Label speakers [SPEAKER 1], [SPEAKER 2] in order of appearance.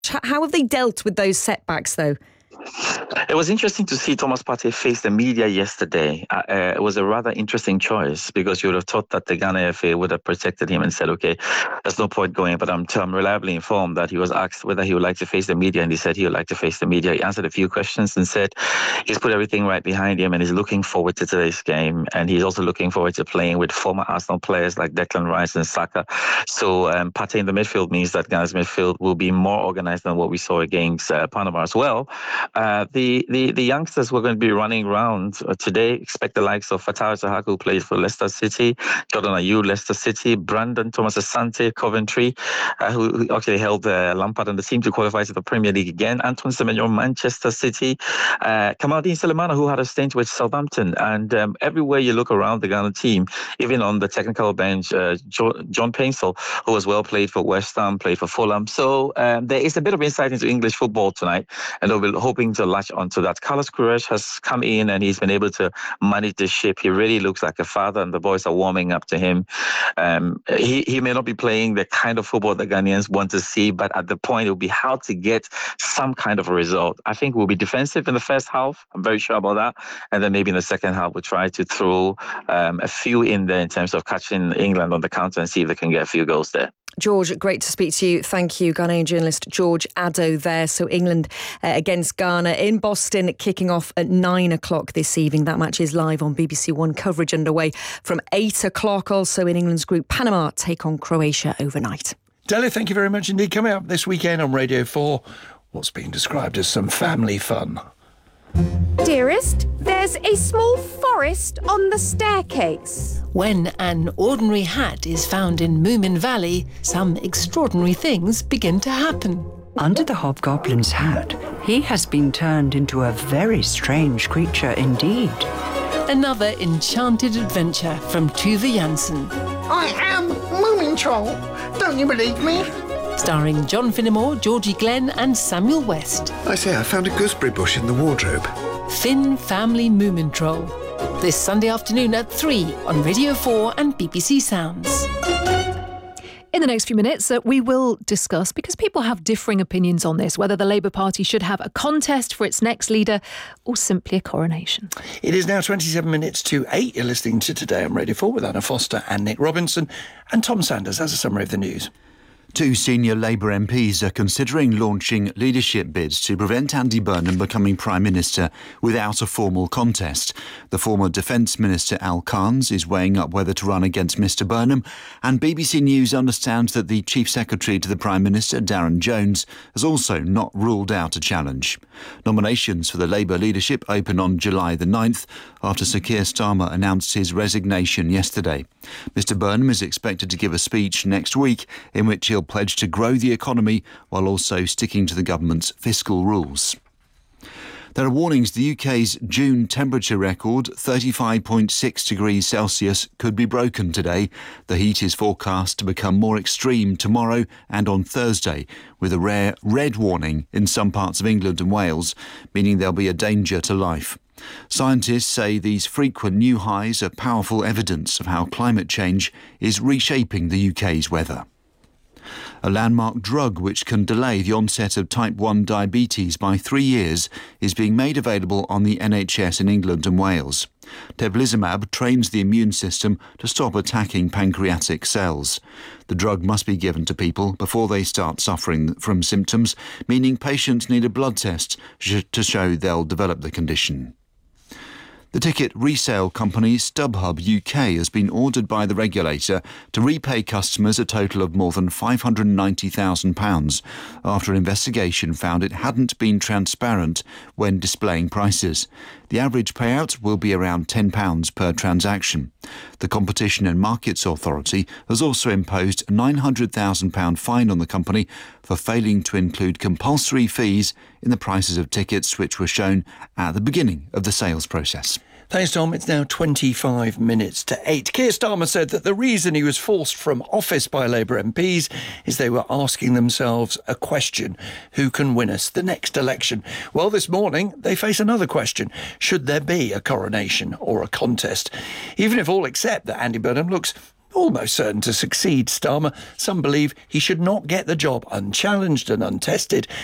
[SPEAKER 1] How have they dealt with those setbacks, though?
[SPEAKER 2] It was interesting to see Thomas Partey face the media yesterday. It was a rather interesting choice because you would have thought that the Ghana FA would have protected him and said, okay, there's no point going. But I'm reliably informed that he was asked whether he would like to face the media, and he said he would like to face the media. He answered a few questions and said he's put everything right behind him and he's looking forward to today's game. And he's also looking forward to playing with former Arsenal players like Declan Rice and Saka. So Partey in the midfield means that Ghana's midfield will be more organized than what we saw against Panama as well. The youngsters were going to be running around today. Expect the likes of Fatawu Zaha, who plays for Leicester City, Jordan Ayew, Leicester City, Brandon Thomas Asante, Coventry, who actually held Lampard and the team to qualify to the Premier League again. Antoine Semenyo, Manchester City, Kamaldeen Sulemana, who had a stint with Southampton, and everywhere you look around the Ghana team, even on the technical bench, John Painsall, who was well played for West Ham, played for Fulham. So there is a bit of insight into English football tonight, and they'll be hoping to latch onto that. Carlos Queiroz has come in and he's been able to manage the ship. He really looks like a father, and the boys are warming up to him. He may not be playing the kind of football the Ghanaians want to see, but at the point it will be how to get some kind of a result. I think we'll be defensive in the first half. I'm very sure about that. And then maybe in the second half, we'll try to throw a few in there in terms of catching England on the counter and see if they can get a few goals there.
[SPEAKER 1] George, great to speak to you. Thank you, Ghanaian journalist George Addo there. So England against Ghana in Boston, kicking off at 9 o'clock this evening. That match is live on BBC One, coverage underway from 8 o'clock. Also in England's group, Panama take on Croatia overnight.
[SPEAKER 3] Dele, thank you very much indeed. Coming up this weekend on Radio 4, what's being described as some family fun.
[SPEAKER 4] Dearest, there's a small forest on the staircase.
[SPEAKER 5] When an ordinary hat is found in Moomin Valley, some extraordinary things begin to happen.
[SPEAKER 6] Under the hobgoblin's hat, he has been turned into a very strange creature indeed.
[SPEAKER 5] Another enchanted adventure from Tuva Janssen.
[SPEAKER 7] I am Moomin Troll. Don't you believe me?
[SPEAKER 5] Starring John Finnemore, Georgie Glenn and Samuel West.
[SPEAKER 8] I say, I found a gooseberry bush in the wardrobe.
[SPEAKER 5] Finn Family Moomin Troll. This Sunday afternoon at 3 on Radio 4 and BBC Sounds.
[SPEAKER 9] In the next few minutes, we will discuss, because people have differing opinions on this, whether the Labour Party should have a contest for its next leader or simply a coronation.
[SPEAKER 3] It is now 27 minutes to 8. You're listening to Today on Radio 4 with Anna Foster and Nick Robinson. And Tom Sanders has a summary of the news.
[SPEAKER 10] Two senior Labour MPs are considering launching leadership bids to prevent Andy Burnham becoming Prime Minister without a formal contest. The former Defence Minister Al Carnes is weighing up whether to run against Mr Burnham, and BBC News understands that the Chief Secretary to the Prime Minister, Darren Jones, has also not ruled out a challenge. Nominations for the Labour leadership open on July the 9th after Sir Keir Starmer announced his resignation yesterday. Mr Burnham is expected to give a speech next week in which he'll pledge to grow the economy while also sticking to the government's fiscal rules. There are warnings the UK's June temperature record, 35.6 degrees Celsius, could be broken today. The heat is forecast to become more extreme tomorrow and on Thursday, with a rare red warning in some parts of England and Wales, meaning there'll be a danger to life. Scientists say these frequent new highs are powerful evidence of how climate change is reshaping the UK's weather. A landmark drug which can delay the onset of type 1 diabetes by 3 years is being made available on the NHS in England and Wales. Teplizumab trains the immune system to stop attacking pancreatic cells. The drug must be given to people before they start suffering from symptoms, meaning patients need a blood test to show they'll develop the condition. The ticket resale company StubHub UK has been ordered by the regulator to repay customers a total of more than £590,000 after an investigation found it hadn't been transparent when displaying prices. The average payout will be around £10 per transaction. The Competition and Markets Authority has also imposed a £900,000 fine on the company for failing to include compulsory fees in the prices of tickets which were shown at the beginning of the sales process.
[SPEAKER 3] Thanks, Tom. It's now 25 minutes to 8. Keir Starmer said that the reason he was forced from office by Labour MPs is they were asking themselves a question: who can win us the next election? Well, this morning they face another question: should there be a coronation or a contest? Even if all accept that Andy Burnham looks almost certain to succeed, Starmer. Some believe he should not get the job unchallenged and untested.